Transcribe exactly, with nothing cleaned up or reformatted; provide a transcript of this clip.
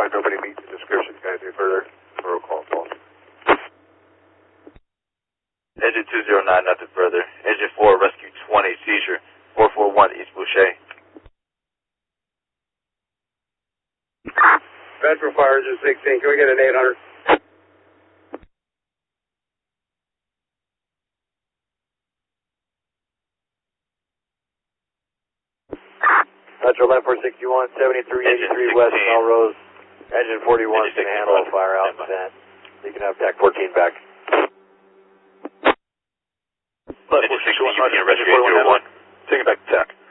find nobody meets the description. Can I do further roll call calls? Engine two zero nine, nothing further. Engine four, rescue twenty, seizure, four four one East Boucher. Metro Fire is sixteen. Can we get an eight hundred? Metro eleven four sixty-one, seventy-three eighty-three West Melrose. Engine forty-one is going to handle a fire out in ten. You can have TAC fourteen back. Engine sixteen, you can rescue eight zero one. Take it back to TAC.